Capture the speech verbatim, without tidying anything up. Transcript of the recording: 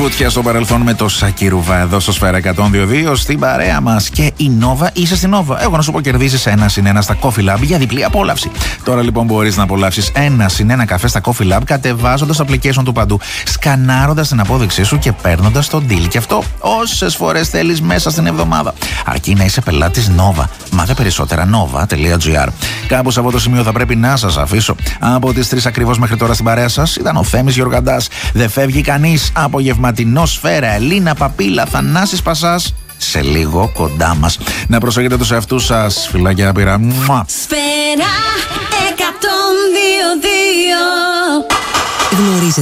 Βουτιά στο παρελθόν με το Σακυρουβά εδώ στο Σφαίρα εκατόν δύο δύο στην παρέα μας. Και η Νόβα, είσαι στην Νόβα. Εγώ να σου πω, κερδίζεις ένα συν ένα στα Coffee Lab για διπλή απόλαυση. Τώρα λοιπόν μπορείς να απολαύσεις ένα συν ένα καφέ στα Coffee Lab κατεβάζοντας το application του παντού, σκανάροντας την απόδειξή σου και παίρνοντας το deal. Και αυτό όσες φορές θέλεις μέσα στην εβδομάδα. Αρκεί να είσαι πελάτης Νόβα. Μάθε περισσότερα nova τελεία gr. Κάπου σε αυτό το σημείο θα πρέπει να σας αφήσω. Από τις τρεις ακριβώς μέχρι τώρα στην παρέα σας ήταν ο Θέμης Γιοργαντάς. Δεν φεύγει κανείς. Απογευματινό Σφαίρα, Ελίνα Παπίλα, Θανάσης Πασάς. Σε λίγο κοντά μας. Να προσέχετε τους εαυτούς σας. Φιλάκια άπειρα. Σφαίρα εκατόν δύο δύο. Γνωρίζετε